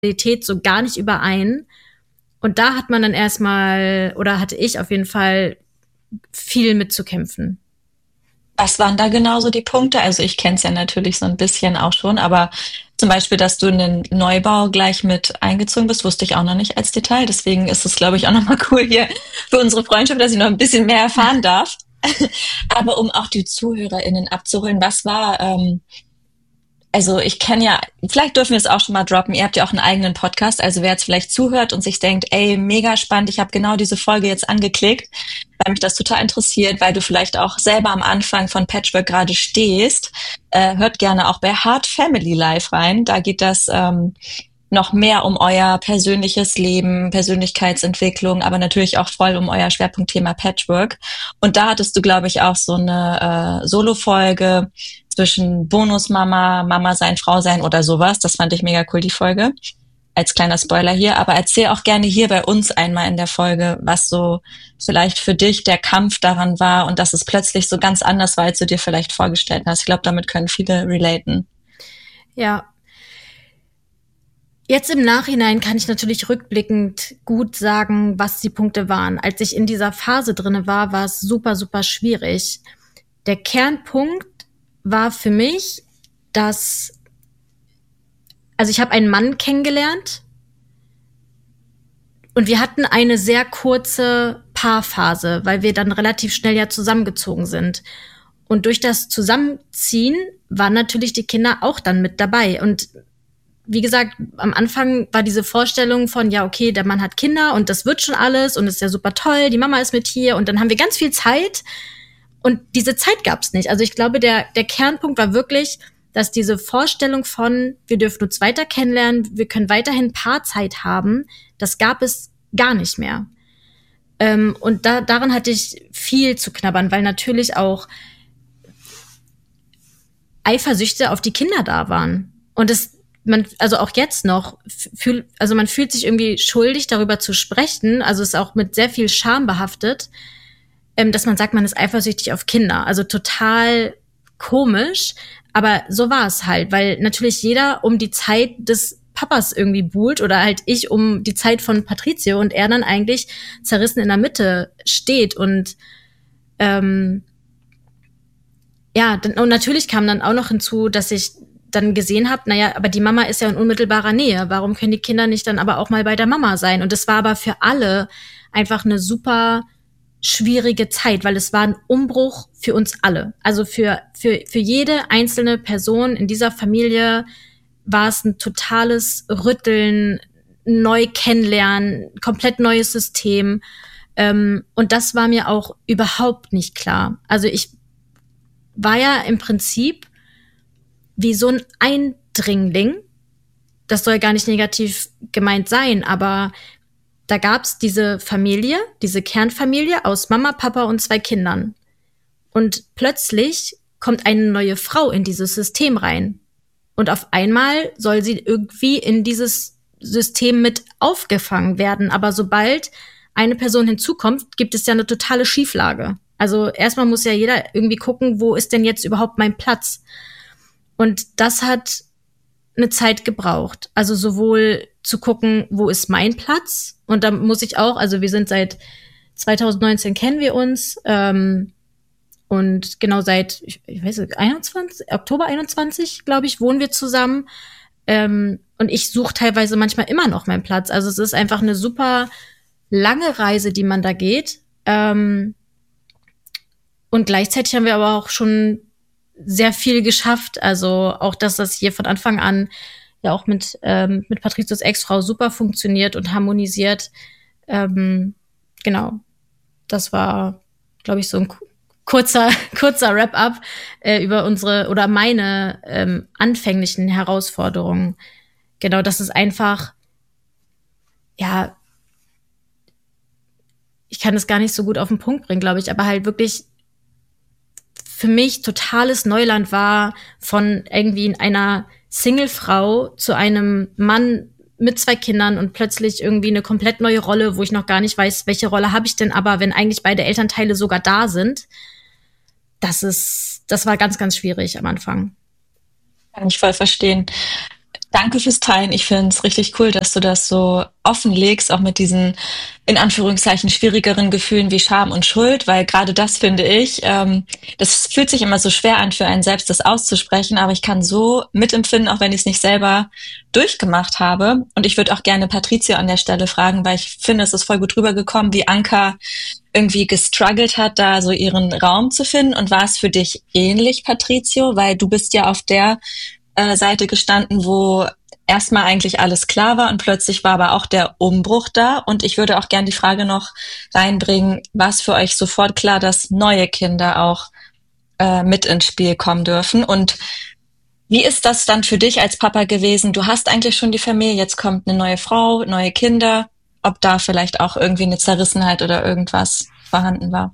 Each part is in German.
Realität so gar nicht überein. Und da hat man dann erstmal, oder hatte ich auf jeden Fall viel mitzukämpfen. Was waren da genauso die Punkte? Also ich kenne es ja natürlich so ein bisschen auch schon, aber zum Beispiel, dass du in den Neubau gleich mit eingezogen bist, wusste ich auch noch nicht als Detail. Deswegen ist es, glaube ich, auch nochmal cool hier für unsere Freundschaft, dass ich noch ein bisschen mehr erfahren darf. Aber um auch die ZuhörerInnen abzuholen, was war, also ich kenne ja, vielleicht dürfen wir es auch schon mal droppen, ihr habt ja auch einen eigenen Podcast, also wer jetzt vielleicht zuhört und sich denkt, ey, mega spannend, ich habe genau diese Folge jetzt angeklickt, weil mich das total interessiert, weil du vielleicht auch selber am Anfang von Patchwork gerade stehst, hört gerne auch bei Hard Family Life rein, da geht das noch mehr um euer persönliches Leben, Persönlichkeitsentwicklung, aber natürlich auch voll um euer Schwerpunktthema Patchwork. Und da hattest du, glaube ich, auch so eine Solo-Folge zwischen Bonusmama, Mama sein, Frau sein oder sowas. Das fand ich mega cool, die Folge. Als kleiner Spoiler hier. Aber erzähl auch gerne hier bei uns einmal in der Folge, was so vielleicht für dich der Kampf daran war und dass es plötzlich so ganz anders war, als du dir vielleicht vorgestellt hast. Ich glaube, damit können viele relaten. Ja. Jetzt im Nachhinein kann ich natürlich rückblickend gut sagen, was die Punkte waren. Als ich in dieser Phase drinne war, war es super, super schwierig. Der Kernpunkt war für mich, dass, also ich habe einen Mann kennengelernt und wir hatten eine sehr kurze Paarphase, weil wir dann relativ schnell ja zusammengezogen sind. Und durch das Zusammenziehen waren natürlich die Kinder auch dann mit dabei. Und wie gesagt, am Anfang war diese Vorstellung von, ja, okay, der Mann hat Kinder und das wird schon alles und ist ja super toll, die Mama ist mit hier und dann haben wir ganz viel Zeit und diese Zeit gab's nicht. Also ich glaube, der Kernpunkt war wirklich, dass diese Vorstellung von, wir dürfen uns weiter kennenlernen, wir können weiterhin Paarzeit haben, das gab es gar nicht mehr. Und daran hatte ich viel zu knabbern, weil natürlich auch Eifersüchte auf die Kinder da waren. Und also auch jetzt noch, man fühlt sich irgendwie schuldig, darüber zu sprechen. Also ist auch mit sehr viel Scham behaftet, dass man sagt, man ist eifersüchtig auf Kinder. Also total komisch. Aber so war es halt, weil natürlich jeder um die Zeit des Papas irgendwie buhlt oder halt ich um die Zeit von Patrizio und er dann eigentlich zerrissen in der Mitte steht und und natürlich kam dann auch noch hinzu, dass ich dann gesehen habe, naja, aber die Mama ist ja in unmittelbarer Nähe. Warum können die Kinder nicht dann aber auch mal bei der Mama sein? Und das war aber für alle einfach eine super schwierige Zeit, weil es war ein Umbruch für uns alle. Also für jede einzelne Person in dieser Familie war es ein totales Rütteln, neu kennenlernen, komplett neues System. Und das war mir auch überhaupt nicht klar. Also ich war ja im Prinzip wie so ein Eindringling. Das soll gar nicht negativ gemeint sein, aber da gab's diese Familie, diese Kernfamilie aus Mama, Papa und 2 Kindern. Und plötzlich kommt eine neue Frau in dieses System rein. Und auf einmal soll sie irgendwie in dieses System mit aufgefangen werden. Aber sobald eine Person hinzukommt, gibt es ja eine totale Schieflage. Also erstmal muss ja jeder irgendwie gucken, wo ist denn jetzt überhaupt mein Platz? Und das hat eine Zeit gebraucht. Also sowohl zu gucken, wo ist mein Platz? Und da muss ich auch, also wir sind seit 2019 kennen wir uns und genau seit, ich weiß nicht, Oktober 21, glaube ich, wohnen wir zusammen. Und ich suche teilweise manchmal immer noch meinen Platz. Also es ist einfach eine super lange Reise, die man da geht. Und gleichzeitig haben wir aber auch schon sehr viel geschafft. Also auch, dass das hier von Anfang an ja auch mit Patrizios Ex-Frau super funktioniert und harmonisiert. Genau. Das war, glaube ich, so ein kurzer Wrap-up über unsere oder meine anfänglichen Herausforderungen. Genau, das ist einfach, ja, ich kann es gar nicht so gut auf den Punkt bringen, glaube ich, aber halt wirklich für mich totales Neuland war, von irgendwie einer Single-Frau zu einem Mann mit 2 Kindern und plötzlich irgendwie eine komplett neue Rolle, wo ich noch gar nicht weiß, welche Rolle habe ich denn aber, wenn eigentlich beide Elternteile sogar da sind. Das war ganz, ganz schwierig am Anfang. Kann ich voll verstehen. Danke fürs Teilen. Ich finde es richtig cool, dass du das so offenlegst, auch mit diesen in Anführungszeichen schwierigeren Gefühlen wie Scham und Schuld, weil gerade das finde ich, das fühlt sich immer so schwer an für einen selbst, das auszusprechen, aber ich kann so mitempfinden, auch wenn ich es nicht selber durchgemacht habe. Und ich würde auch gerne Patrizio an der Stelle fragen, weil ich finde, es ist voll gut rübergekommen, wie Anka irgendwie gestruggelt hat, da so ihren Raum zu finden. Und war es für dich ähnlich, Patrizio? Weil du bist ja auf der Seite gestanden, wo erstmal eigentlich alles klar war und plötzlich war aber auch der Umbruch da. Und ich würde auch gern die Frage noch reinbringen, war es für euch sofort klar, dass neue Kinder auch mit ins Spiel kommen dürfen? Und wie ist das dann für dich als Papa gewesen? Du hast eigentlich schon die Familie, jetzt kommt eine neue Frau, neue Kinder. Ob da vielleicht auch irgendwie eine Zerrissenheit oder irgendwas vorhanden war?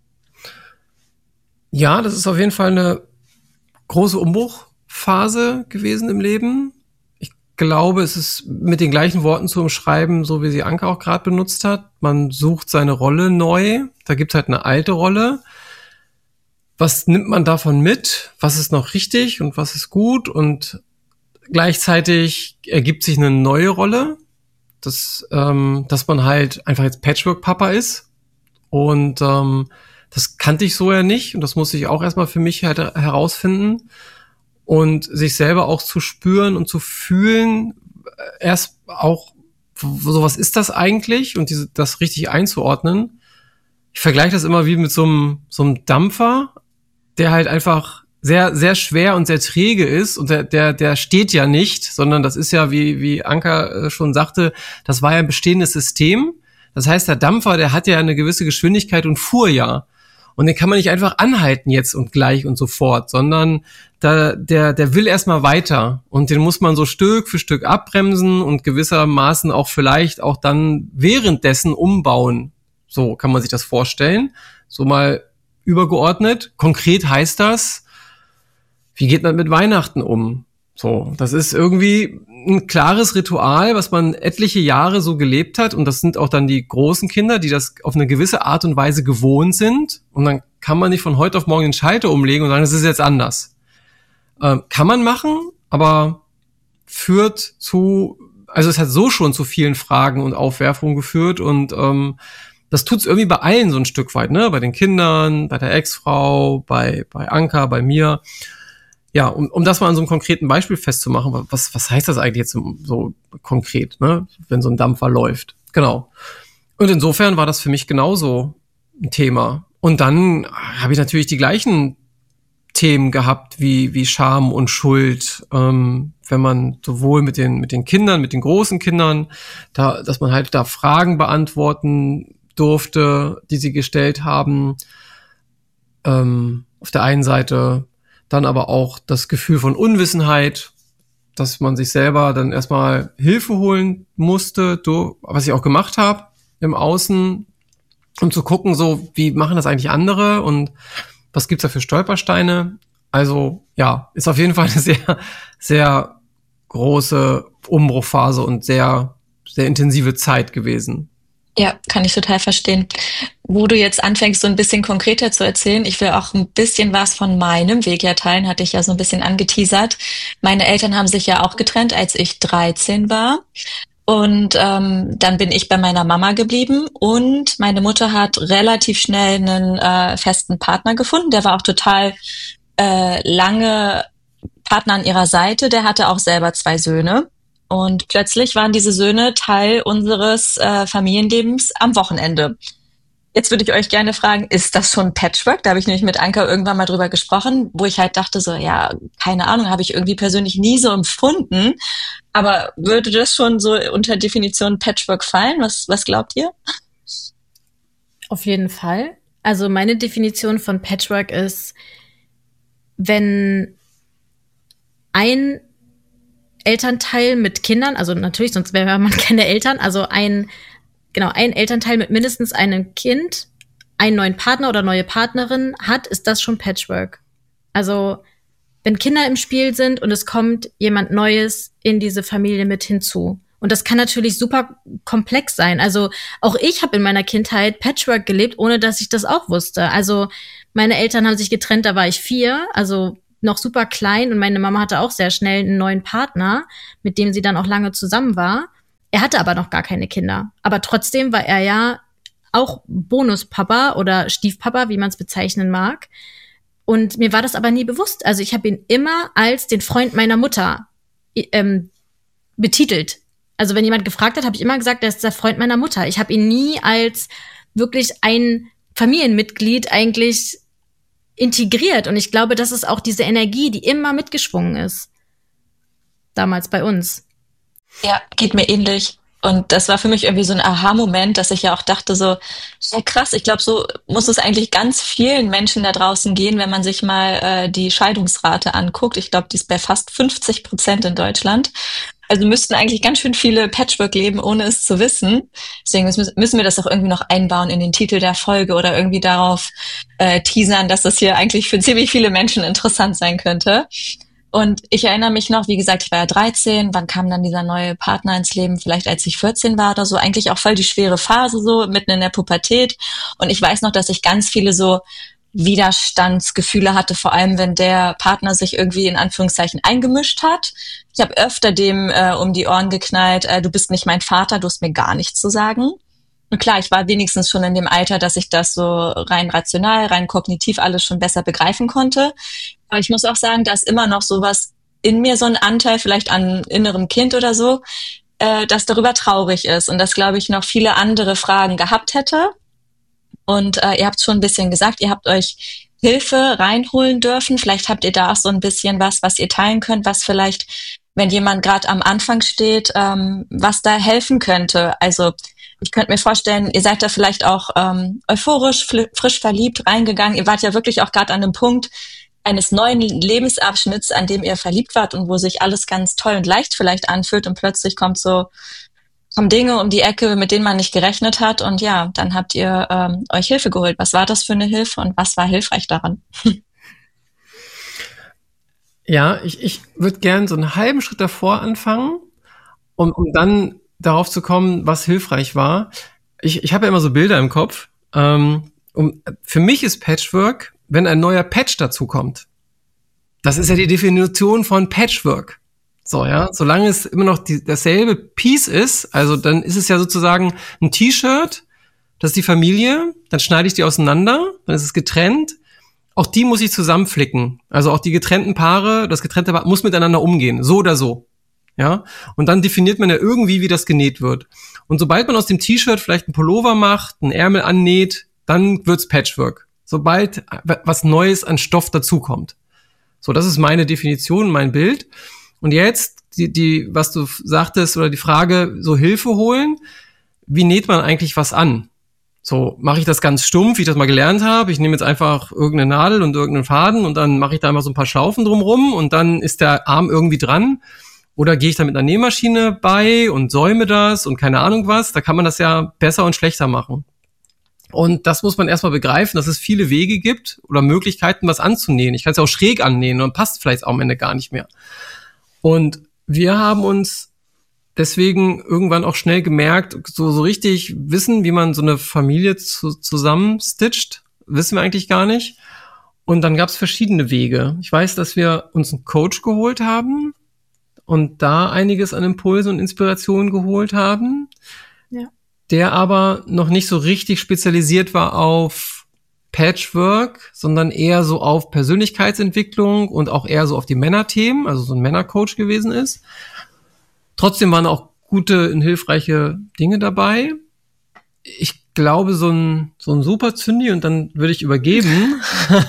Ja, das ist auf jeden Fall eine große Umbruchphase gewesen im Leben. Ich glaube, es ist mit den gleichen Worten zu umschreiben, so wie sie Anka auch gerade benutzt hat. Man sucht seine Rolle neu. Da gibt's halt eine alte Rolle. Was nimmt man davon mit? Was ist noch richtig und was ist gut? Und gleichzeitig ergibt sich eine neue Rolle, dass man halt einfach jetzt Patchwork-Papa ist. Und das kannte ich so ja nicht. Und das musste ich auch erstmal für mich halt herausfinden. Und sich selber auch zu spüren und zu fühlen, erst auch, so was ist das eigentlich? Und das richtig einzuordnen. Ich vergleiche das immer wie mit so einem Dampfer, der halt einfach sehr, sehr schwer und sehr träge ist und der steht ja nicht, sondern das ist ja, wie Anka schon sagte, das war ja ein bestehendes System. Das heißt, der Dampfer, der hat ja eine gewisse Geschwindigkeit und fuhr ja. Und den kann man nicht einfach anhalten jetzt und gleich und sofort, sondern der will erstmal weiter und den muss man so Stück für Stück abbremsen und gewissermaßen auch vielleicht auch dann währenddessen umbauen. So kann man sich das vorstellen. So mal übergeordnet. Konkret heißt das, wie geht man mit Weihnachten um? So, das ist irgendwie ein klares Ritual, was man etliche Jahre so gelebt hat. Und das sind auch dann die großen Kinder, die das auf eine gewisse Art und Weise gewohnt sind. Und dann kann man nicht von heute auf morgen den Schalter umlegen und sagen, es ist jetzt anders. Kann man machen, aber führt zu, also es hat so schon zu vielen Fragen und Aufwerfungen geführt. Und das tut's irgendwie bei allen so ein Stück weit, ne? Bei den Kindern, bei der Ex-Frau, bei Anka, bei mir. Ja, um das mal an so einem konkreten Beispiel festzumachen, was heißt das eigentlich jetzt so konkret, ne? Wenn so ein Dampfer läuft. Genau. Und insofern war das für mich genauso ein Thema. Und dann habe ich natürlich die gleichen Themen gehabt wie Scham und Schuld, wenn man sowohl mit den Kindern, mit den großen Kindern, dass man halt da Fragen beantworten durfte, die sie gestellt haben. Auf der einen Seite dann aber auch das Gefühl von Unwissenheit, dass man sich selber dann erstmal Hilfe holen musste, was ich auch gemacht habe im Außen, um zu gucken, so wie machen das eigentlich andere und was gibt's da für Stolpersteine. Also ja, ist auf jeden Fall eine sehr, sehr große Umbruchphase und sehr, sehr intensive Zeit gewesen. Ja, kann ich total verstehen. Wo du jetzt anfängst, so ein bisschen konkreter zu erzählen, ich will auch ein bisschen was von meinem Weg ja teilen, hatte ich ja so ein bisschen angeteasert. Meine Eltern haben sich ja auch getrennt, als ich 13 war. Und dann bin ich bei meiner Mama geblieben und meine Mutter hat relativ schnell einen festen Partner gefunden. Der war auch total lange Partner an ihrer Seite. Der hatte auch selber 2 Söhne. Und plötzlich waren diese Söhne Teil unseres Familienlebens am Wochenende. Jetzt würde ich euch gerne fragen, ist das schon Patchwork? Da habe ich nämlich mit Anka irgendwann mal drüber gesprochen, wo ich halt dachte so, ja, keine Ahnung, habe ich irgendwie persönlich nie so empfunden. Aber würde das schon so unter Definition Patchwork fallen? Was glaubt ihr? Auf jeden Fall. Also meine Definition von Patchwork ist, wenn ein Elternteil mit Kindern, also natürlich, sonst wäre man keine Eltern, also ein Elternteil mit mindestens einem Kind, einen neuen Partner oder neue Partnerin hat, ist das schon Patchwork. Also wenn Kinder im Spiel sind und es kommt jemand Neues in diese Familie mit hinzu. Und das kann natürlich super komplex sein. Also auch ich habe in meiner Kindheit Patchwork gelebt, ohne dass ich das auch wusste. Also meine Eltern haben sich getrennt, da war ich 4, also noch super klein und meine Mama hatte auch sehr schnell einen neuen Partner, mit dem sie dann auch lange zusammen war. Er hatte aber noch gar keine Kinder. Aber trotzdem war er ja auch Bonuspapa oder Stiefpapa, wie man es bezeichnen mag. Und mir war das aber nie bewusst. Also ich habe ihn immer als den Freund meiner Mutter betitelt. Also wenn jemand gefragt hat, habe ich immer gesagt, er ist der Freund meiner Mutter. Ich habe ihn nie als wirklich ein Familienmitglied eigentlich integriert. Und ich glaube, das ist auch diese Energie, die immer mitgeschwungen ist. Damals bei uns. Ja, geht mir ähnlich. Und das war für mich irgendwie so ein Aha-Moment, dass ich ja auch dachte so, ja krass, ich glaube, so muss es eigentlich ganz vielen Menschen da draußen gehen, wenn man sich mal die Scheidungsrate anguckt. Ich glaube, die ist bei fast 50% in Deutschland. Also müssten eigentlich ganz schön viele Patchwork leben, ohne es zu wissen. Deswegen müssen wir das auch irgendwie noch einbauen in den Titel der Folge oder irgendwie darauf teasern, dass das hier eigentlich für ziemlich viele Menschen interessant sein könnte. Und ich erinnere mich noch, wie gesagt, ich war ja 13, wann kam dann dieser neue Partner ins Leben? Vielleicht als ich 14 war oder so, eigentlich auch voll die schwere Phase so, mitten in der Pubertät. Und ich weiß noch, dass ich ganz viele so Widerstandsgefühle hatte, vor allem wenn der Partner sich irgendwie in Anführungszeichen eingemischt hat. Ich habe öfter dem um die Ohren geknallt, du bist nicht mein Vater, du hast mir gar nichts zu sagen. Und klar, ich war wenigstens schon in dem Alter, dass ich das so rein rational, rein kognitiv alles schon besser begreifen konnte. Aber ich muss auch sagen, da ist immer noch sowas in mir, so ein Anteil vielleicht an innerem Kind oder so, das darüber traurig ist und das, glaube ich, noch viele andere Fragen gehabt hätte. Und ihr habt schon ein bisschen gesagt, ihr habt euch Hilfe reinholen dürfen. Vielleicht habt ihr da auch so ein bisschen was ihr teilen könnt, was vielleicht, wenn jemand gerade am Anfang steht, was da helfen könnte. Also ich könnte mir vorstellen, ihr seid da vielleicht auch euphorisch, frisch verliebt reingegangen. Ihr wart ja wirklich auch gerade an einem Punkt eines neuen Lebensabschnitts, an dem ihr verliebt wart und wo sich alles ganz toll und leicht vielleicht anfühlt und plötzlich kommen Dinge um die Ecke, mit denen man nicht gerechnet hat und ja, dann habt ihr euch Hilfe geholt. Was war das für eine Hilfe und was war hilfreich daran? Ja, ich würde gern so einen halben Schritt davor anfangen, um dann darauf zu kommen, was hilfreich war. Ich habe ja immer so Bilder im Kopf. Für mich ist Patchwork, wenn ein neuer Patch dazu kommt. Das ist ja die Definition von Patchwork. So, ja, solange es immer noch dasselbe Piece ist, also dann ist es ja sozusagen ein T-Shirt, das ist die Familie, dann schneide ich die auseinander, dann ist es getrennt. Auch die muss ich zusammenflicken. Also auch die getrennten Paare, das getrennte Paar muss miteinander umgehen, so oder so. Ja, und dann definiert man ja irgendwie, wie das genäht wird. Und sobald man aus dem T-Shirt vielleicht einen Pullover macht, einen Ärmel annäht, dann wird's Patchwork. Sobald was Neues an Stoff dazukommt. So, das ist meine Definition, mein Bild. Und jetzt, was du sagtest, oder die Frage, so Hilfe holen, wie näht man eigentlich was an? So, mache ich das ganz stumpf, wie ich das mal gelernt habe? Ich nehme jetzt einfach irgendeine Nadel und irgendeinen Faden und dann mache ich da einfach so ein paar Schlaufen drumrum und dann ist der Arm irgendwie dran. Oder gehe ich da mit einer Nähmaschine bei und säume das und keine Ahnung was. Da kann man das ja besser und schlechter machen. Und das muss man erstmal begreifen, dass es viele Wege gibt oder Möglichkeiten, was anzunähen. Ich kann es ja auch schräg annähen und passt vielleicht auch am Ende gar nicht mehr. Und wir haben uns deswegen irgendwann auch schnell gemerkt, so richtig wissen, wie man so eine Familie zusammenstitcht, wissen wir eigentlich gar nicht. Und dann gab es verschiedene Wege. Ich weiß, dass wir uns einen Coach geholt haben und da einiges an Impulse und Inspirationen geholt haben, ja, der aber noch nicht so richtig spezialisiert war auf Patchwork, sondern eher so auf Persönlichkeitsentwicklung und auch eher so auf die Männerthemen, also so ein Männercoach gewesen ist. Trotzdem waren auch gute und hilfreiche Dinge dabei. Ich glaube, so ein super Zündi, und dann würde ich übergeben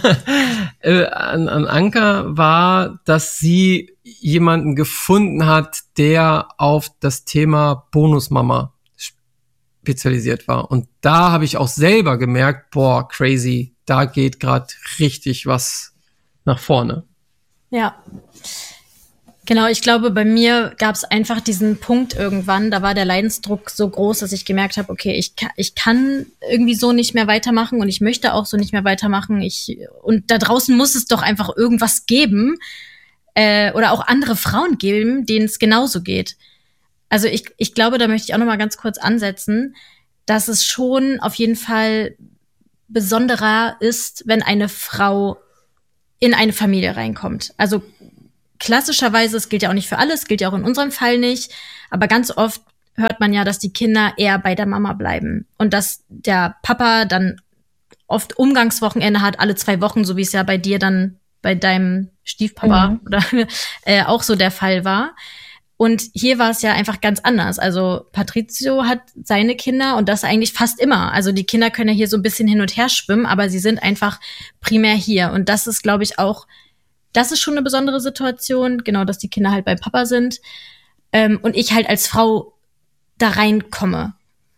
an Anka, war, dass sie jemanden gefunden hat, der auf das Thema Bonusmama spezialisiert war. Und da habe ich auch selber gemerkt, boah, crazy, da geht gerade richtig was nach vorne. Ja. Genau, ich glaube, bei mir gab es einfach diesen Punkt irgendwann, da war der Leidensdruck so groß, dass ich gemerkt habe, okay, ich kann irgendwie so nicht mehr weitermachen und ich möchte auch so nicht mehr weitermachen. Und da draußen muss es doch einfach irgendwas geben oder auch andere Frauen geben, denen es genauso geht. Also ich glaube, da möchte ich auch noch mal ganz kurz ansetzen, dass es schon auf jeden Fall besonderer ist, wenn eine Frau in eine Familie reinkommt. Also klassischerweise, es gilt ja auch nicht für alles, gilt ja auch in unserem Fall nicht, aber ganz oft hört man ja, dass die Kinder eher bei der Mama bleiben und dass der Papa dann oft Umgangswochenende hat, alle 2 Wochen, so wie es ja bei dir dann bei deinem Stiefpapa oder auch so der Fall war. Und hier war es ja einfach ganz anders. Also Patrizio hat seine Kinder und das eigentlich fast immer. Also die Kinder können ja hier so ein bisschen hin und her schwimmen, aber sie sind einfach primär hier. Und das ist, glaube ich, auch, das ist schon eine besondere Situation, genau, dass die Kinder halt bei Papa sind. Und ich halt als Frau da reinkomme.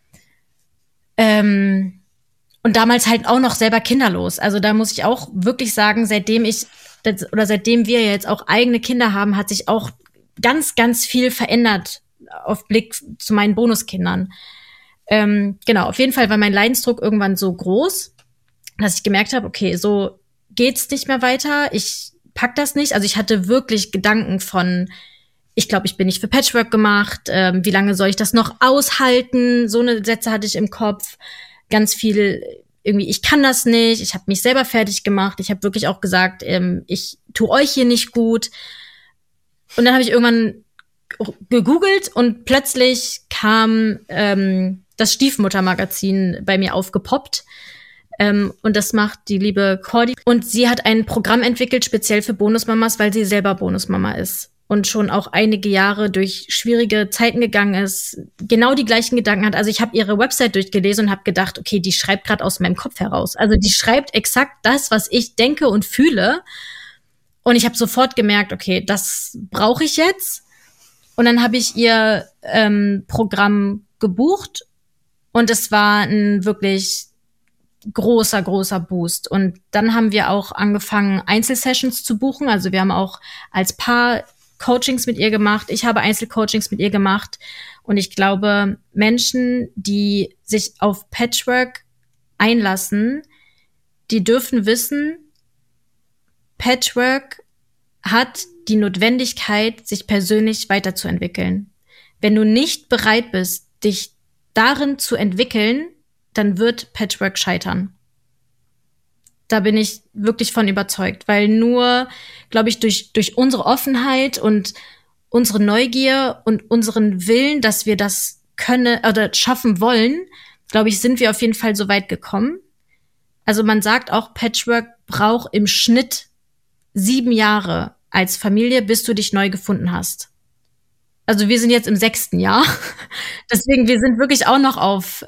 Und damals halt auch noch selber kinderlos. Also da muss ich auch wirklich sagen, seitdem wir jetzt auch eigene Kinder haben, hat sich auch ganz, ganz viel verändert auf Blick zu meinen Bonuskindern. Genau, auf jeden Fall war mein Leidensdruck irgendwann so groß, dass ich gemerkt habe, okay, so geht's nicht mehr weiter. Ich pack das nicht. Also ich hatte wirklich Gedanken von, ich glaube, ich bin nicht für Patchwork gemacht. Wie lange soll ich das noch aushalten? So eine Sätze hatte ich im Kopf. Ganz viel irgendwie, ich kann das nicht. Ich habe mich selber fertig gemacht. Ich habe wirklich auch gesagt, ich tue euch hier nicht gut. Und dann habe ich irgendwann gegoogelt und plötzlich kam das Stiefmutter-Magazin bei mir aufgepoppt. Und das macht die liebe Cordy. Und sie hat ein Programm entwickelt, speziell für Bonusmamas, weil sie selber Bonusmama ist. Und schon auch einige Jahre durch schwierige Zeiten gegangen ist, genau die gleichen Gedanken hat. Also ich habe ihre Website durchgelesen und habe gedacht, okay, die schreibt gerade aus meinem Kopf heraus. Also die schreibt exakt das, was ich denke und fühle. Und ich habe sofort gemerkt, okay, das brauche ich jetzt. Und dann habe ich ihr Programm gebucht. Und es war ein wirklich großer, großer Boost. Und dann haben wir auch angefangen, Einzelsessions zu buchen. Also wir haben auch als Paar Coachings mit ihr gemacht. Ich habe Einzelcoachings mit ihr gemacht. Und ich glaube, Menschen, die sich auf Patchwork einlassen, die dürfen wissen, Patchwork hat die Notwendigkeit, sich persönlich weiterzuentwickeln. Wenn du nicht bereit bist, dich darin zu entwickeln, dann wird Patchwork scheitern. Da bin ich wirklich von überzeugt, weil nur, glaube ich, durch unsere Offenheit und unsere Neugier und unseren Willen, dass wir das können oder schaffen wollen, glaube ich, sind wir auf jeden Fall so weit gekommen. Also man sagt auch, Patchwork braucht im Schnitt 7 Jahre als Familie, bis du dich neu gefunden hast. Also wir sind jetzt im 6. Jahr. Deswegen, wir sind wirklich auch noch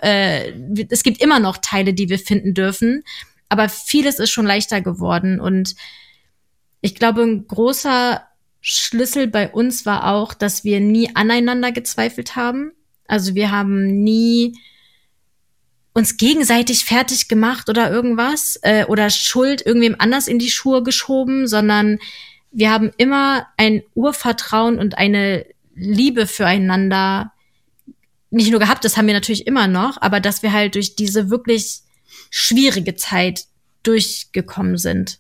es gibt immer noch Teile, die wir finden dürfen. Aber vieles ist schon leichter geworden. Und ich glaube, ein großer Schlüssel bei uns war auch, dass wir nie aneinander gezweifelt haben. Also wir haben nie uns gegenseitig fertig gemacht oder irgendwas oder Schuld irgendwem anders in die Schuhe geschoben, sondern wir haben immer ein Urvertrauen und eine Liebe füreinander nicht nur gehabt, das haben wir natürlich immer noch, aber dass wir halt durch diese wirklich schwierige Zeit durchgekommen sind.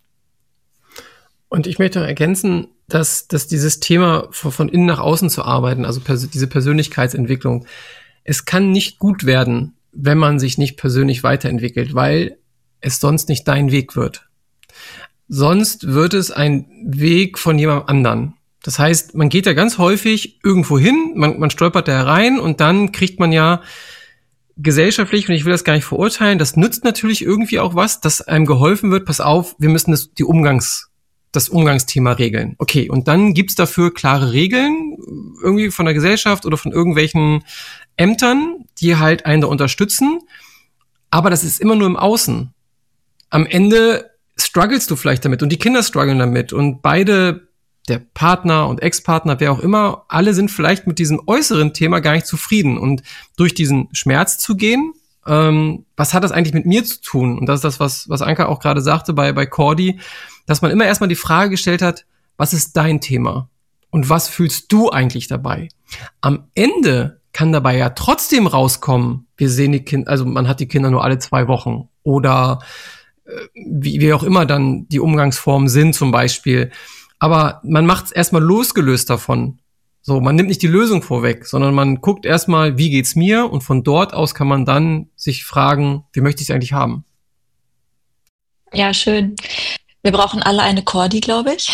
Und ich möchte ergänzen, dass dieses Thema von innen nach außen zu arbeiten, also diese Persönlichkeitsentwicklung, es kann nicht gut werden, wenn man sich nicht persönlich weiterentwickelt, weil es sonst nicht dein Weg wird. Sonst wird es ein Weg von jemand anderen. Das heißt, man geht ja ganz häufig irgendwo hin, man stolpert da rein und dann kriegt man ja gesellschaftlich, und ich will das gar nicht verurteilen, das nützt natürlich irgendwie auch was, dass einem geholfen wird, pass auf, wir müssen das Umgangsthema regeln. Okay, und dann gibt's dafür klare Regeln, irgendwie von der Gesellschaft oder von irgendwelchen Ämtern, die halt einen da unterstützen, aber das ist immer nur im Außen. Am Ende strugglest du vielleicht damit und die Kinder strugglen damit und beide, der Partner und Ex-Partner, wer auch immer, alle sind vielleicht mit diesem äußeren Thema gar nicht zufrieden. Und durch diesen Schmerz zu gehen, was hat das eigentlich mit mir zu tun? Und das ist das, was Anka auch gerade sagte bei Cordy, dass man immer erstmal die Frage gestellt hat, was ist dein Thema? Und was fühlst du eigentlich dabei? Am Ende kann dabei ja trotzdem rauskommen, wir sehen die Kinder, also man hat die Kinder nur alle 2 Wochen oder wie auch immer dann die Umgangsformen sind zum Beispiel. Aber man macht es erstmal losgelöst davon. So, man nimmt nicht die Lösung vorweg, sondern man guckt erstmal, wie geht's mir? Und von dort aus kann man dann sich fragen, wie möchte ich es eigentlich haben? Ja, schön. Wir brauchen alle eine Cordi, glaube ich.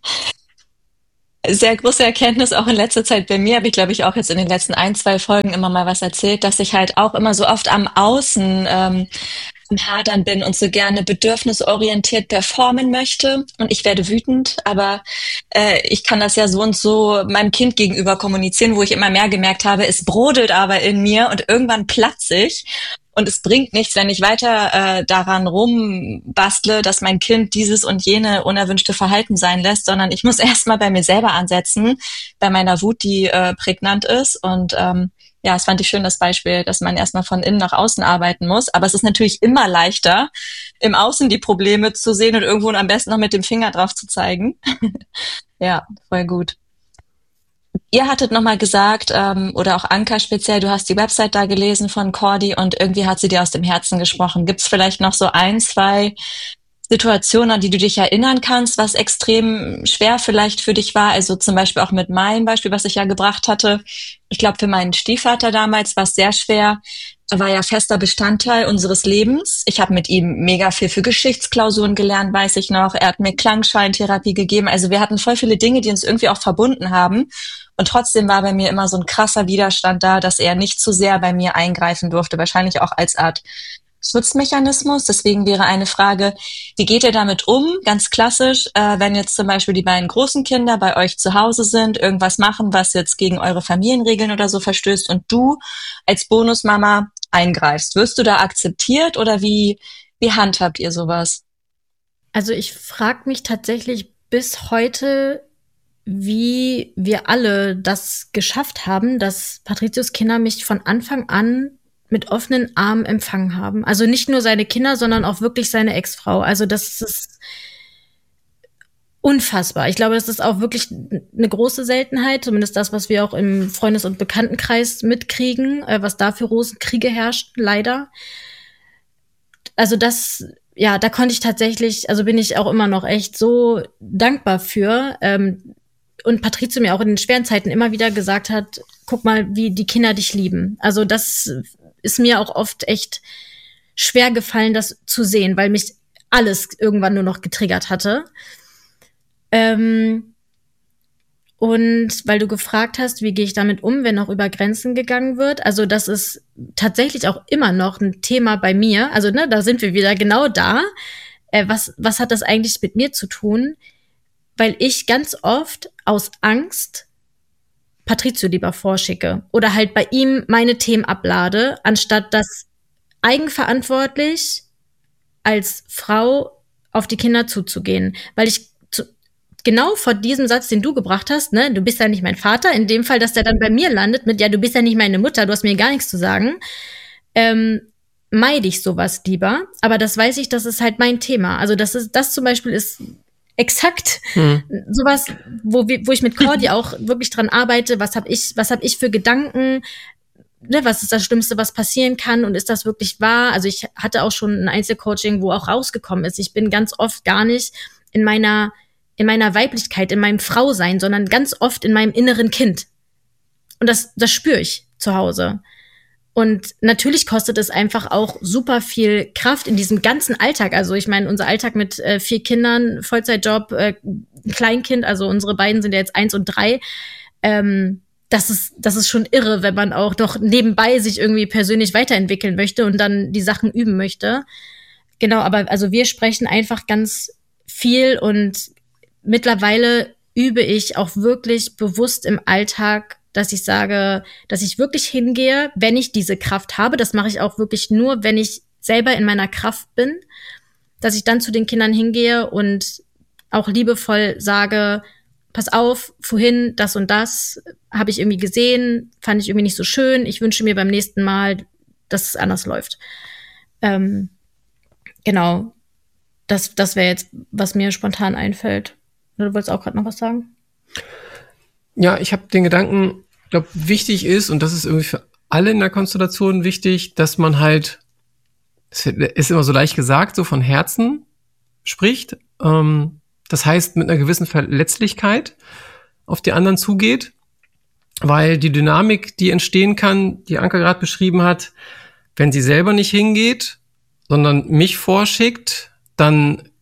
Sehr große Erkenntnis auch in letzter Zeit bei mir, habe ich glaube ich auch jetzt in den letzten 1, 2 Folgen immer mal was erzählt, dass ich halt auch immer so oft am Außen am Hadern bin und so gerne bedürfnisorientiert performen möchte und ich werde wütend, aber ich kann das ja so und so meinem Kind gegenüber kommunizieren, wo ich immer mehr gemerkt habe, es brodelt aber in mir und irgendwann platze ich. Und es bringt nichts, wenn ich weiter daran rumbastle, dass mein Kind dieses und jene unerwünschte Verhalten sein lässt, sondern ich muss erstmal bei mir selber ansetzen, bei meiner Wut, die prägnant ist. Und ja, es fand ich schön, das Beispiel, dass man erstmal von innen nach außen arbeiten muss. Aber es ist natürlich immer leichter, im Außen die Probleme zu sehen und irgendwo am besten noch mit dem Finger drauf zu zeigen. Ja, voll gut. Ihr hattet nochmal gesagt, oder auch Anka speziell, du hast die Website da gelesen von Cordi und irgendwie hat sie dir aus dem Herzen gesprochen. Gibt es vielleicht noch so 1, 2 Situationen, an die du dich erinnern kannst, was extrem schwer vielleicht für dich war? Also zum Beispiel auch mit meinem Beispiel, was ich ja gebracht hatte. Ich glaube, für meinen Stiefvater damals war es sehr schwer. Er war ja fester Bestandteil unseres Lebens. Ich habe mit ihm mega viel für Geschichtsklausuren gelernt, weiß ich noch. Er hat mir Klangschalentherapie gegeben. Also wir hatten voll viele Dinge, die uns irgendwie auch verbunden haben. Und trotzdem war bei mir immer so ein krasser Widerstand da, dass er nicht zu sehr bei mir eingreifen durfte. Wahrscheinlich auch als Art Schutzmechanismus. Deswegen wäre eine Frage, wie geht ihr damit um? Ganz klassisch, wenn jetzt zum Beispiel die beiden großen Kinder bei euch zu Hause sind, irgendwas machen, was jetzt gegen eure Familienregeln oder so verstößt und du als Bonusmama eingreifst. Wirst du da akzeptiert oder wie handhabt ihr sowas? Also ich frage mich tatsächlich bis heute, wie wir alle das geschafft haben, dass Patricios Kinder mich von Anfang an mit offenen Armen empfangen haben. Also nicht nur seine Kinder, sondern auch wirklich seine Ex-Frau. Also das ist unfassbar. Ich glaube, das ist auch wirklich eine große Seltenheit, zumindest das, was wir auch im Freundes- und Bekanntenkreis mitkriegen, was da für Rosenkriege herrscht, leider. Also das, ja, da konnte ich tatsächlich, also bin ich auch immer noch echt so dankbar für. Und Patrizio mir auch in den schweren Zeiten immer wieder gesagt hat, guck mal, wie die Kinder dich lieben. Also das ist mir auch oft echt schwer gefallen, das zu sehen, weil mich alles irgendwann nur noch getriggert hatte. Und weil du gefragt hast, wie gehe ich damit um, wenn auch über Grenzen gegangen wird. Also das ist tatsächlich auch immer noch ein Thema bei mir. Also ne, da sind wir wieder genau da. Was hat das eigentlich mit mir zu tun? Weil ich ganz oft aus Angst Patrizio lieber vorschicke oder halt bei ihm meine Themen ablade, anstatt das eigenverantwortlich als Frau auf die Kinder zuzugehen. Weil ich genau vor diesem Satz, den du gebracht hast, ne, du bist ja nicht mein Vater, in dem Fall, dass der dann bei mir landet mit, ja, du bist ja nicht meine Mutter, du hast mir gar nichts zu sagen, meide ich sowas lieber. Aber das weiß ich, das ist halt mein Thema. Also das zum Beispiel ist exakt sowas, wo ich mit Cordi auch wirklich dran arbeite, was hab ich für Gedanken, ne, was ist das Schlimmste, was passieren kann und ist das wirklich wahr? Also ich hatte auch schon ein Einzelcoaching, wo auch rausgekommen ist, ich bin ganz oft gar nicht in meiner Weiblichkeit, in meinem Frausein, sondern ganz oft in meinem inneren Kind. Und das spüre ich zu Hause. Und natürlich kostet es einfach auch super viel Kraft in diesem ganzen Alltag. Also ich meine, unser Alltag mit 4 Kindern, Vollzeitjob, Kleinkind, also unsere beiden sind ja jetzt 1 und 3. Das ist schon irre, wenn man auch doch nebenbei sich irgendwie persönlich weiterentwickeln möchte und dann die Sachen üben möchte. Genau, aber also wir sprechen einfach ganz viel und mittlerweile übe ich auch wirklich bewusst im Alltag, dass ich sage, dass ich wirklich hingehe, wenn ich diese Kraft habe. Das mache ich auch wirklich nur, wenn ich selber in meiner Kraft bin, dass ich dann zu den Kindern hingehe und auch liebevoll sage, pass auf, vorhin das und das habe ich irgendwie gesehen, fand ich irgendwie nicht so schön. Ich wünsche mir beim nächsten Mal, dass es anders läuft. Genau, das wäre jetzt, was mir spontan einfällt. Du wolltest auch gerade noch was sagen? Ja, ich habe den Gedanken, ich glaube, wichtig ist, und das ist irgendwie für alle in der Konstellation wichtig, dass man halt, es ist immer so leicht gesagt, so von Herzen spricht. Das heißt, mit einer gewissen Verletzlichkeit auf die anderen zugeht, weil die Dynamik, die entstehen kann, die Anka gerade beschrieben hat, wenn sie selber nicht hingeht, sondern mich vorschickt, dann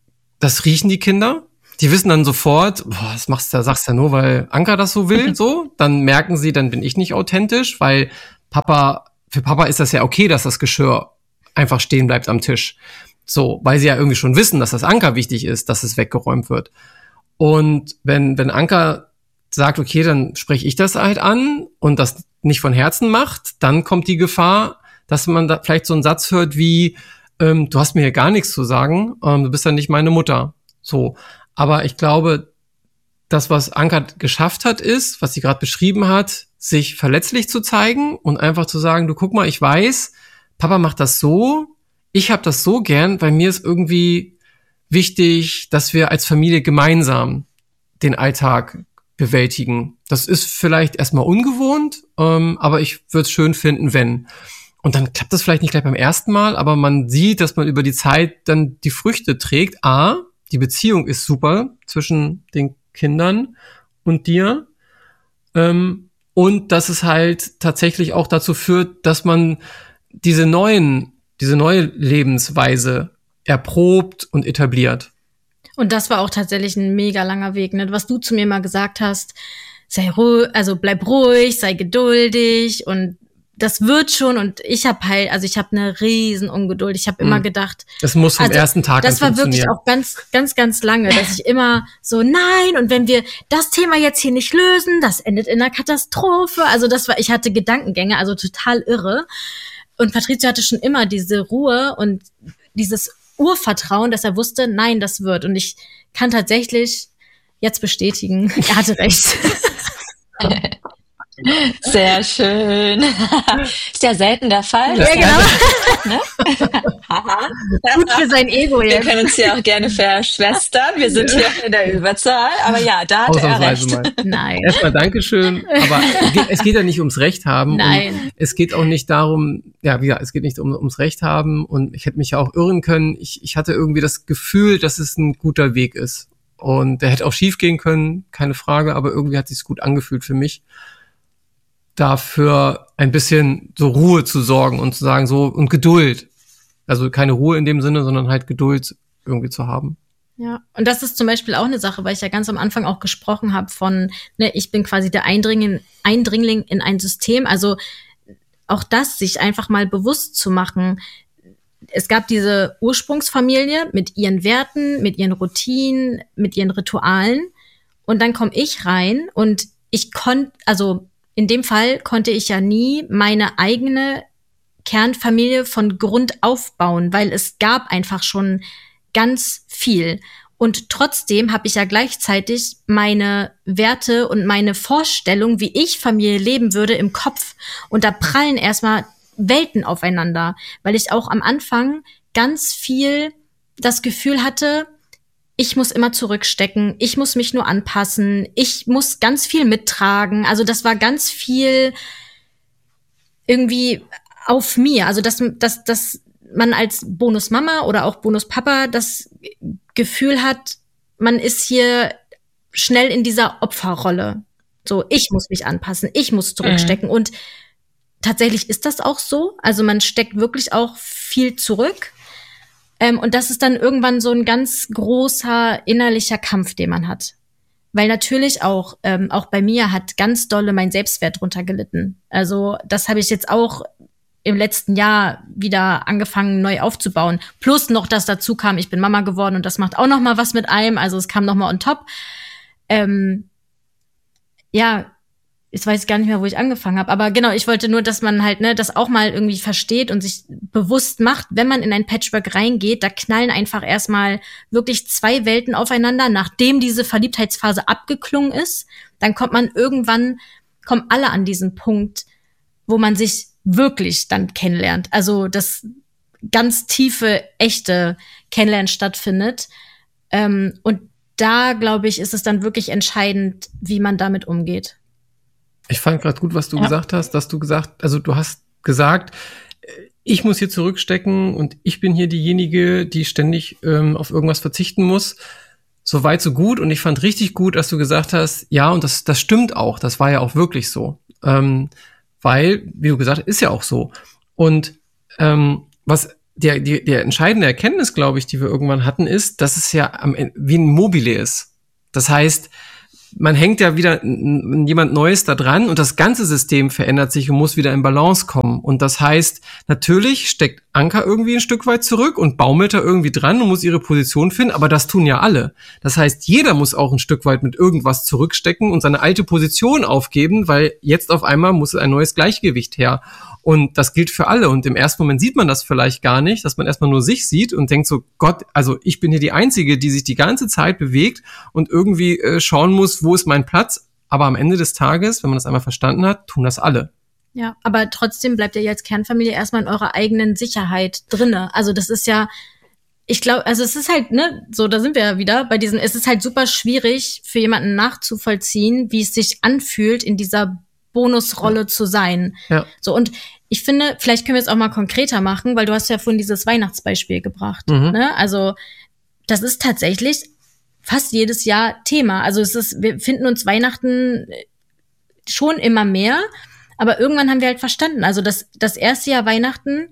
das riechen die Kinder. Die wissen dann sofort, das sagst du ja nur, weil Anka das so will, so. Dann merken sie, dann bin ich nicht authentisch, weil für Papa ist das ja okay, dass das Geschirr einfach stehen bleibt am Tisch. So, weil sie ja irgendwie schon wissen, dass das Anka wichtig ist, dass es weggeräumt wird. Und wenn Anka sagt, okay, dann spreche ich das halt an und das nicht von Herzen macht, dann kommt die Gefahr, dass man da vielleicht so einen Satz hört wie, du hast mir hier gar nichts zu sagen, du bist ja nicht meine Mutter. So. Aber ich glaube, das, was Anka geschafft hat, ist, was sie gerade beschrieben hat, sich verletzlich zu zeigen und einfach zu sagen, du guck mal, ich weiß, Papa macht das so, ich habe das so gern, weil mir ist irgendwie wichtig, dass wir als Familie gemeinsam den Alltag bewältigen. Das ist vielleicht erstmal ungewohnt, aber ich würde es schön finden, wenn. Und dann klappt das vielleicht nicht gleich beim ersten Mal, aber man sieht, dass man über die Zeit dann die Früchte trägt. Die Beziehung ist super zwischen den Kindern und dir. Und dass es halt tatsächlich auch dazu führt, dass man diese neue Lebensweise erprobt und etabliert. Und das war auch tatsächlich ein mega langer Weg, ne? Was du zu mir mal gesagt hast, sei ruhig, also bleib ruhig, sei geduldig und das wird schon. Und ich habe eine riesen Ungeduld. Ich habe immer gedacht, das muss vom ersten Tag an das war wirklich auch ganz, ganz, ganz lange, dass ich immer so, nein, und wenn wir das Thema jetzt hier nicht lösen, das endet in einer Katastrophe. Also ich hatte Gedankengänge, also total irre. Und Patrizio hatte schon immer diese Ruhe und dieses Urvertrauen, dass er wusste, nein, das wird. Und ich kann tatsächlich jetzt bestätigen, er hatte recht. Sehr schön. Ist ja selten der Fall. Ja, genau. Gut für sein Ego jetzt. Wir können uns ja auch gerne verschwestern. Wir sind hier in der Überzahl. Aber ja, da hat er recht. Nein. Erstmal Dankeschön. Aber es geht ja nicht ums Recht haben. Nein. Und es geht auch nicht darum, es geht nicht ums Recht haben. Und ich hätte mich ja auch irren können. Ich hatte irgendwie das Gefühl, dass es ein guter Weg ist. Und der hätte auch schief gehen können, keine Frage. Aber irgendwie hat es sich gut angefühlt für mich, dafür ein bisschen so Ruhe zu sorgen und zu sagen so und Geduld. Also keine Ruhe in dem Sinne, sondern halt Geduld irgendwie zu haben. Ja, und das ist zum Beispiel auch eine Sache, weil ich ja ganz am Anfang auch gesprochen habe von, ich bin quasi der Eindringling in ein System. Also auch das, sich einfach mal bewusst zu machen. Es gab diese Ursprungsfamilie mit ihren Werten, mit ihren Routinen, mit ihren Ritualen. Und dann komme ich rein und in dem Fall konnte ich ja nie meine eigene Kernfamilie von Grund aufbauen, weil es gab einfach schon ganz viel. Und trotzdem habe ich ja gleichzeitig meine Werte und meine Vorstellung, wie ich Familie leben würde, im Kopf. Und da prallen erstmal Welten aufeinander, weil ich auch am Anfang ganz viel das Gefühl hatte, ich muss immer zurückstecken, ich muss mich nur anpassen, ich muss ganz viel mittragen. Also das war ganz viel irgendwie auf mir. Also dass man als Bonusmama oder auch Bonuspapa das Gefühl hat, man ist hier schnell in dieser Opferrolle. So, ich muss mich anpassen, ich muss zurückstecken. Und tatsächlich ist das auch so. Also man steckt wirklich auch viel zurück. Und das ist dann irgendwann so ein ganz großer innerlicher Kampf, den man hat. Weil natürlich auch bei mir hat ganz dolle mein Selbstwert drunter gelitten. Also das habe ich jetzt auch im letzten Jahr wieder angefangen, neu aufzubauen. Plus noch, dass dazu kam, ich bin Mama geworden und das macht auch noch mal was mit einem. Also es kam noch mal on top. Jetzt weiß ich gar nicht mehr, wo ich angefangen habe. Aber genau, ich wollte nur, dass man halt das auch mal irgendwie versteht und sich bewusst macht, wenn man in ein Patchwork reingeht, da knallen einfach erstmal wirklich zwei Welten aufeinander, nachdem diese Verliebtheitsphase abgeklungen ist. Dann kommen alle an diesen Punkt, wo man sich wirklich dann kennenlernt. Also das ganz tiefe, echte Kennenlernen stattfindet. Und da, glaube ich, ist es dann wirklich entscheidend, wie man damit umgeht. Ich fand gerade gut, was du gesagt hast, du hast gesagt, ich muss hier zurückstecken und ich bin hier diejenige, die ständig auf irgendwas verzichten muss. So weit, so gut. Und ich fand richtig gut, dass du gesagt hast, ja, und das stimmt auch. Das war ja auch wirklich so. Weil, wie du gesagt hast, ist ja auch so. Und was der entscheidende Erkenntnis, glaube ich, die wir irgendwann hatten, ist, dass es ja wie ein Mobile ist. Das heißt, man hängt ja wieder jemand Neues da dran und das ganze System verändert sich und muss wieder in Balance kommen. Und das heißt, natürlich steckt Anka irgendwie ein Stück weit zurück und baumelt da irgendwie dran und muss ihre Position finden, aber das tun ja alle. Das heißt, jeder muss auch ein Stück weit mit irgendwas zurückstecken und seine alte Position aufgeben, weil jetzt auf einmal muss ein neues Gleichgewicht her. Und das gilt für alle. Und im ersten Moment sieht man das vielleicht gar nicht, dass man erstmal nur sich sieht und denkt so, Gott, also ich bin hier die Einzige, die sich die ganze Zeit bewegt und irgendwie schauen muss, wo ist mein Platz. Aber am Ende des Tages, wenn man das einmal verstanden hat, tun das alle. Ja, aber trotzdem bleibt ihr jetzt Kernfamilie erstmal in eurer eigenen Sicherheit drinne. Also das ist ja, ich glaube, also es ist halt, ne, so, da sind wir ja wieder bei diesen, es ist halt super schwierig für jemanden nachzuvollziehen, wie es sich anfühlt, in dieser Bonusrolle zu sein. Ja. So, und ich finde, vielleicht können wir es auch mal konkreter machen, weil du hast ja vorhin dieses Weihnachtsbeispiel gebracht. Ne? Also das ist tatsächlich fast jedes Jahr Thema. Also wir finden uns Weihnachten schon immer mehr, aber irgendwann haben wir halt verstanden, also das erste Jahr Weihnachten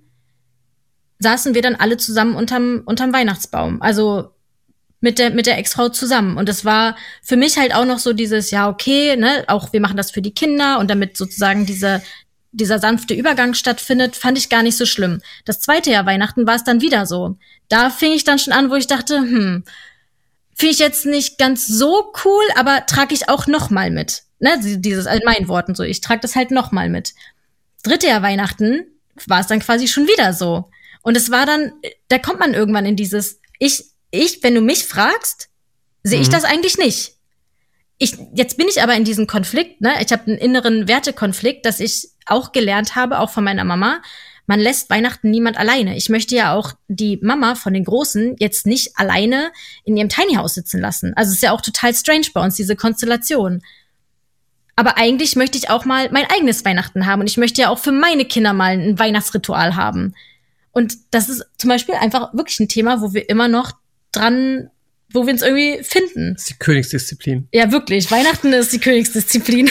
saßen wir dann alle zusammen unterm Weihnachtsbaum. Also mit der Ex-Frau zusammen. Und das war für mich halt auch noch so dieses, ja, okay, ne, auch wir machen das für die Kinder und damit sozusagen dieser sanfte Übergang stattfindet, fand ich gar nicht so schlimm. Das zweite Jahr Weihnachten war es dann wieder so. Da fing ich dann schon an, wo ich dachte, finde ich jetzt nicht ganz so cool, aber trage ich auch noch mal mit. Ne, dieses, in meinen Worten so, ich trage das halt noch mal mit. Dritte Jahr Weihnachten war es dann quasi schon wieder so. Und es war dann, da kommt man irgendwann in dieses, wenn du mich fragst, sehe ich das eigentlich nicht. Jetzt bin ich aber in diesem Konflikt, ne? Ich habe einen inneren Wertekonflikt, dass ich auch gelernt habe, auch von meiner Mama, man lässt Weihnachten niemand alleine. Ich möchte ja auch die Mama von den Großen jetzt nicht alleine in ihrem Tiny House sitzen lassen. Also es ist ja auch total strange bei uns, diese Konstellation. Aber eigentlich möchte ich auch mal mein eigenes Weihnachten haben und ich möchte ja auch für meine Kinder mal ein Weihnachtsritual haben. Und das ist zum Beispiel einfach wirklich ein Thema, wo wir immer noch wo wir uns irgendwie finden. Das ist die Königsdisziplin. Ja, wirklich. Weihnachten ist die Königsdisziplin.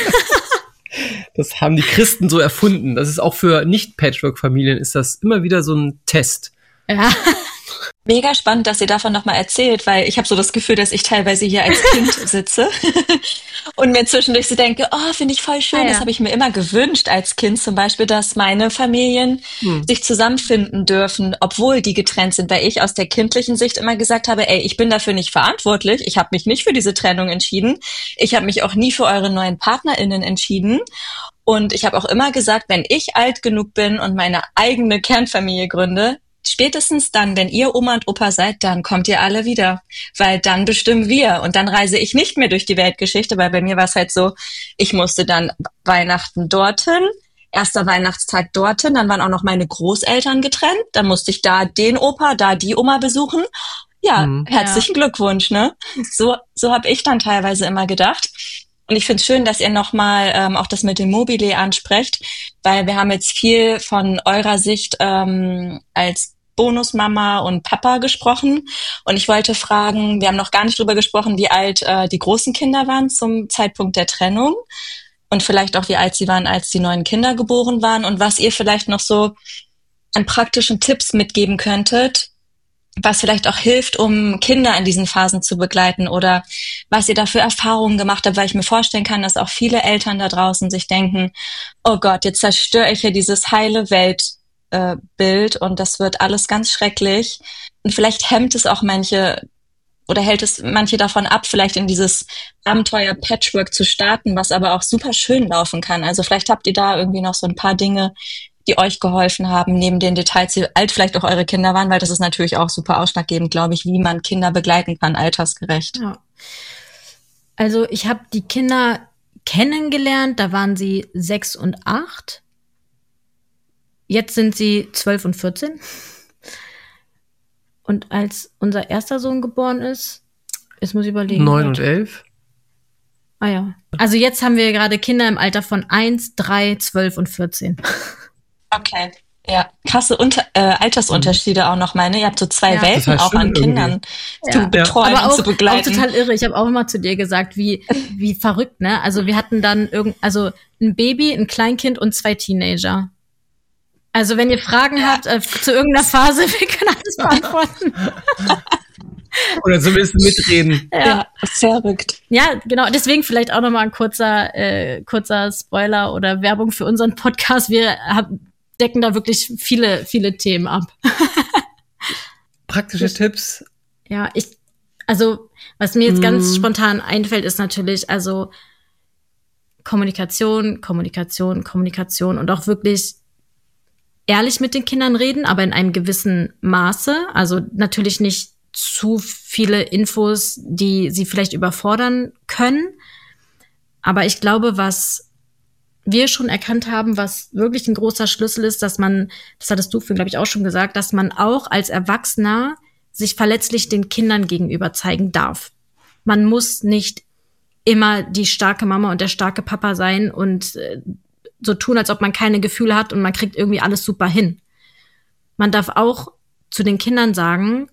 Das haben die Christen so erfunden. Das ist auch für Nicht-Patchwork-Familien ist das immer wieder so ein Test. Ja. Mega spannend, dass ihr davon nochmal erzählt, weil ich habe so das Gefühl, dass ich teilweise hier als Kind sitze und mir zwischendurch so denke, oh, finde ich voll schön. Das habe ich mir immer gewünscht als Kind zum Beispiel, dass meine Familien sich zusammenfinden dürfen, obwohl die getrennt sind, weil ich aus der kindlichen Sicht immer gesagt habe, ey, ich bin dafür nicht verantwortlich, ich habe mich nicht für diese Trennung entschieden, ich habe mich auch nie für eure neuen PartnerInnen entschieden. Und ich habe auch immer gesagt, wenn ich alt genug bin und meine eigene Kernfamilie gründe, spätestens dann, wenn ihr Oma und Opa seid, dann kommt ihr alle wieder, weil dann bestimmen wir und dann reise ich nicht mehr durch die Weltgeschichte, weil bei mir war es halt so, ich musste dann Weihnachten dorthin, erster Weihnachtstag dorthin, dann waren auch noch meine Großeltern getrennt, dann musste ich da den Opa, da die Oma besuchen. Ja, herzlichen Glückwunsch, ne? So habe ich dann teilweise immer gedacht. Und ich finde es schön, dass ihr nochmal auch das mit dem Mobile ansprecht, weil wir haben jetzt viel von eurer Sicht als Bonusmama und Papa gesprochen. Und ich wollte fragen, wir haben noch gar nicht drüber gesprochen, wie alt die großen Kinder waren zum Zeitpunkt der Trennung und vielleicht auch, wie alt sie waren, als die neuen Kinder geboren waren und was ihr vielleicht noch so an praktischen Tipps mitgeben könntet, was vielleicht auch hilft, um Kinder in diesen Phasen zu begleiten oder was ihr da für Erfahrungen gemacht habt, weil ich mir vorstellen kann, dass auch viele Eltern da draußen sich denken, oh Gott, jetzt zerstöre ich hier dieses heile Weltbild und das wird alles ganz schrecklich. Und vielleicht hemmt es auch manche oder hält es manche davon ab, vielleicht in dieses Abenteuer Patchwork zu starten, was aber auch super schön laufen kann. Also vielleicht habt ihr da irgendwie noch so ein paar Dinge, die euch geholfen haben, neben den Details, wie alt vielleicht auch eure Kinder waren, weil das ist natürlich auch super ausschlaggebend, glaube ich, wie man Kinder begleiten kann, altersgerecht. Ja. Also ich habe die Kinder kennengelernt, da waren sie 6 und 8. Jetzt sind sie 12 und 14. Und als unser erster Sohn geboren ist, jetzt muss ich überlegen. 9 und 11. Ah ja. Also jetzt haben wir gerade Kinder im Alter von 1, 3, 12 und 14. Okay, ja. Krasse Altersunterschiede auch noch, meine. Ihr habt so zwei Welten auch an Kindern zu betreuen und zu begleiten. Auch total irre. Ich habe auch immer zu dir gesagt, wie verrückt, ne? Also wir hatten dann ein Baby, ein Kleinkind und 2 Teenager. Also wenn ihr Fragen habt zu irgendeiner Phase, wir können alles beantworten. Oder zumindest mitreden. Ja, verrückt. Ja, genau. Deswegen vielleicht auch nochmal ein kurzer Spoiler oder Werbung für unseren Podcast. Wir decken da wirklich viele, viele Themen ab. Praktische Tipps. Ja, also was mir jetzt ganz spontan einfällt, ist natürlich, also Kommunikation und auch wirklich ehrlich mit den Kindern reden, aber in einem gewissen Maße. Also natürlich nicht zu viele Infos, die sie vielleicht überfordern können. Aber ich glaube, was wir schon erkannt haben, was wirklich ein großer Schlüssel ist, dass man, das hattest du, glaube ich, auch schon gesagt, dass man auch als Erwachsener sich verletzlich den Kindern gegenüber zeigen darf. Man muss nicht immer die starke Mama und der starke Papa sein und so tun, als ob man keine Gefühle hat und man kriegt irgendwie alles super hin. Man darf auch zu den Kindern sagen,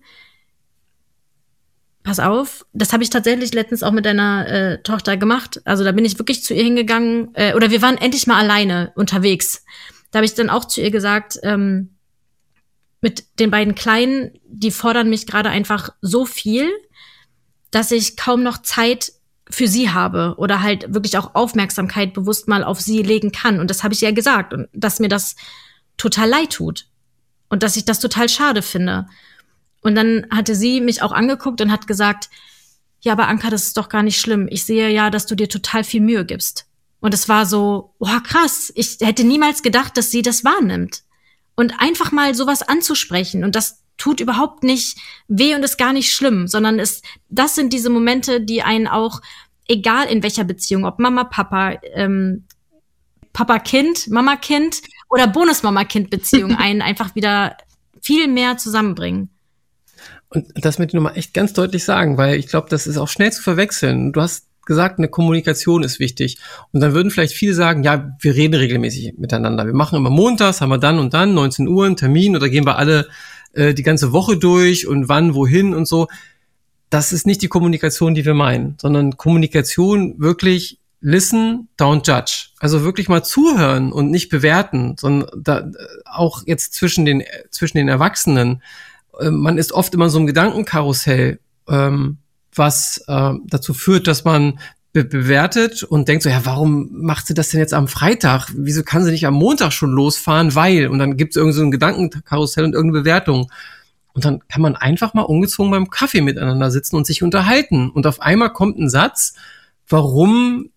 pass auf, das habe ich tatsächlich letztens auch mit deiner Tochter gemacht. Also da bin ich wirklich zu ihr hingegangen, oder wir waren endlich mal alleine unterwegs. Da habe ich dann auch zu ihr gesagt, mit den beiden Kleinen, die fordern mich gerade einfach so viel, dass ich kaum noch Zeit für sie habe oder halt wirklich auch Aufmerksamkeit bewusst mal auf sie legen kann. Und das habe ich ihr gesagt. Und dass mir das total leid tut. Und dass ich das total schade finde. Und dann hatte sie mich auch angeguckt und hat gesagt, ja, aber Anka, das ist doch gar nicht schlimm. Ich sehe ja, dass du dir total viel Mühe gibst. Und es war so, boah, krass. Ich hätte niemals gedacht, dass sie das wahrnimmt. Und einfach mal sowas anzusprechen. Und das tut überhaupt nicht weh und ist gar nicht schlimm, sondern das sind diese Momente, die einen auch, egal in welcher Beziehung, ob Mama, Papa, Papa-Kind, Mama-Kind oder Bonus-Mama-Kind-Beziehung, einen einfach wieder viel mehr zusammenbringen. Und das möchte ich nochmal echt ganz deutlich sagen, weil ich glaube, das ist auch schnell zu verwechseln. Du hast gesagt, eine Kommunikation ist wichtig. Und dann würden vielleicht viele sagen, ja, wir reden regelmäßig miteinander. Wir machen immer montags, haben wir dann und dann, 19 Uhr, einen Termin, oder gehen wir alle die ganze Woche durch und wann, wohin und so. Das ist nicht die Kommunikation, die wir meinen, sondern Kommunikation wirklich listen, don't judge. Also wirklich mal zuhören und nicht bewerten, sondern auch jetzt zwischen den Erwachsenen. Man ist oft immer so ein Gedankenkarussell, was dazu führt, dass man bewertet und denkt so, ja, warum macht sie das denn jetzt am Freitag? Wieso kann sie nicht am Montag schon losfahren? Weil, und dann gibt es irgend so ein Gedankenkarussell und irgendeine Bewertung. Und dann kann man einfach mal ungezwungen beim Kaffee miteinander sitzen und sich unterhalten. Und auf einmal kommt ein Satz, warum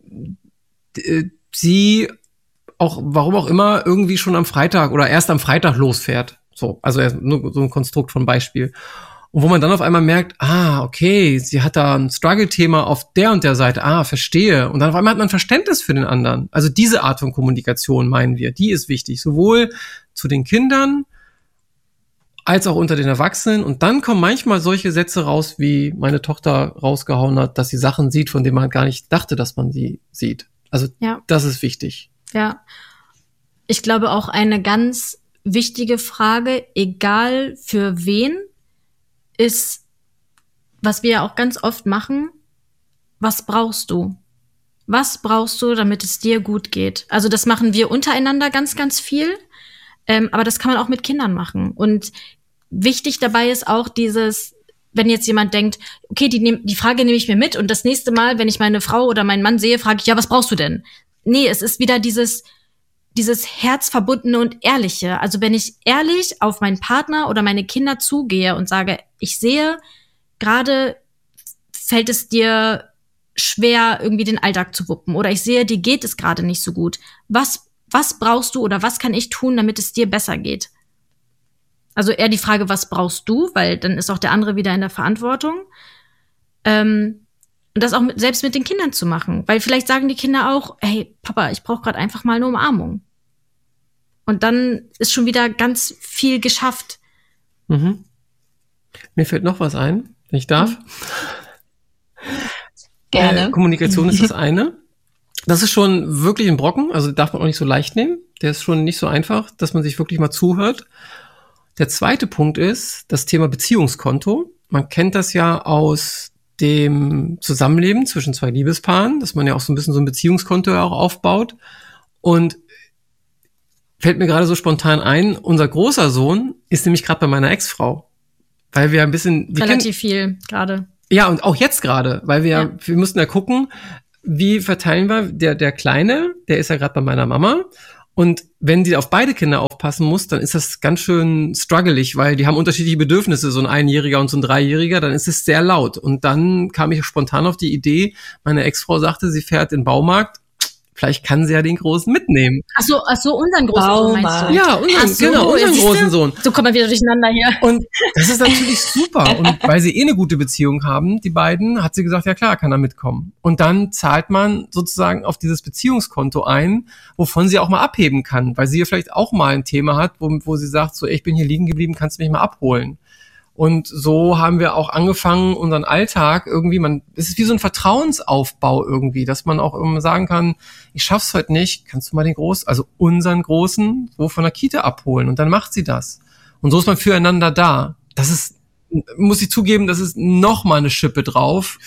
warum auch immer irgendwie schon am Freitag oder erst am Freitag losfährt. So, also nur so ein Konstrukt von Beispiel. Und wo man dann auf einmal merkt, okay, sie hat da ein Struggle-Thema auf der und der Seite, verstehe. Und dann auf einmal hat man Verständnis für den anderen. Also diese Art von Kommunikation meinen wir, die ist wichtig. Sowohl zu den Kindern als auch unter den Erwachsenen. Und dann kommen manchmal solche Sätze raus, wie meine Tochter rausgehauen hat, dass sie Sachen sieht, von denen man gar nicht dachte, dass man sie sieht. Also Das ist wichtig. Ja, ich glaube auch eine ganz wichtige Frage, egal für wen, ist, was wir ja auch ganz oft machen, was brauchst du? Was brauchst du, damit es dir gut geht? Also das machen wir untereinander ganz, ganz viel, aber das kann man auch mit Kindern machen. Und wichtig dabei ist auch dieses, wenn jetzt jemand denkt, okay, die Frage nehme ich mir mit und das nächste Mal, wenn ich meine Frau oder meinen Mann sehe, frage ich, ja, was brauchst du denn? Nee, es ist wieder dieses Herzverbundene und Ehrliche. Also wenn ich ehrlich auf meinen Partner oder meine Kinder zugehe und sage, ich sehe, gerade fällt es dir schwer, irgendwie den Alltag zu wuppen. Oder ich sehe, dir geht es gerade nicht so gut. Was brauchst du oder was kann ich tun, damit es dir besser geht? Also eher die Frage, was brauchst du? Weil dann ist auch der andere wieder in der Verantwortung. Und das auch selbst mit den Kindern zu machen. Weil vielleicht sagen die Kinder auch, hey, Papa, ich brauche gerade einfach mal eine Umarmung. Und dann ist schon wieder ganz viel geschafft. Mhm. Mir fällt noch was ein, wenn ich darf. Gerne. Kommunikation ist das eine. Das ist schon wirklich ein Brocken, also darf man auch nicht so leicht nehmen. Der ist schon nicht so einfach, dass man sich wirklich mal zuhört. Der zweite Punkt ist das Thema Beziehungskonto. Man kennt das ja aus dem Zusammenleben zwischen zwei Liebespaaren, dass man ja auch so ein bisschen so ein Beziehungskonto auch aufbaut. Und fällt mir gerade so spontan ein, unser großer Sohn ist nämlich gerade bei meiner Ex-Frau. Weil wir ein bisschen... Relativ viel gerade. Ja, und auch jetzt gerade, weil wir mussten ja gucken, wie verteilen wir, der Kleine, der ist ja gerade bei meiner Mama. Und wenn die auf beide Kinder aufpassen muss, dann ist das ganz schön struggelig, weil die haben unterschiedliche Bedürfnisse, so ein Einjähriger und so ein Dreijähriger, dann ist es sehr laut. Und dann kam ich spontan auf die Idee, meine Ex-Frau sagte, sie fährt in den Baumarkt, vielleicht kann sie ja den Großen mitnehmen. Ach so, unseren großen Sohn meinst du? Ja, unseren großen Sohn. So kommen wir wieder durcheinander hier. Und das ist natürlich super. Und weil sie eine gute Beziehung haben, die beiden, hat sie gesagt, ja klar, kann er mitkommen. Und dann zahlt man sozusagen auf dieses Beziehungskonto ein, wovon sie auch mal abheben kann. Weil sie ja vielleicht auch mal ein Thema hat, wo sie sagt, so, ey, ich bin hier liegen geblieben, kannst du mich mal abholen? Und so haben wir auch angefangen, unseren Alltag irgendwie, es ist wie so ein Vertrauensaufbau irgendwie, dass man auch immer sagen kann, ich schaff's heute nicht, kannst du mal unseren Großen, so von der Kita abholen? Und dann macht sie das. Und so ist man füreinander da. Das ist, muss ich zugeben, das ist noch mal eine Schippe drauf,